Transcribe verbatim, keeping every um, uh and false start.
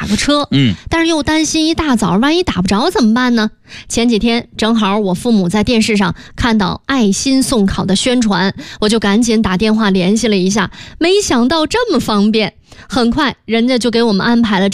个车， 嗯， 但是又担心一大早万一打不着怎么办呢？前几天正好我父母在电视上看到爱心送考的宣传，我就赶紧打电话联系了一下，没想到这么方便，很快人家就给我们安排了